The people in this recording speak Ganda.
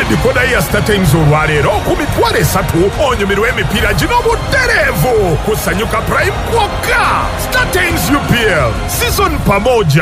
dikoda ya StarTimes olwaleero ku mitwalo 3 onyumirwa emipiira gino butereevu kusanyuka Prime kwokka. StarTimes UPL season pamoja.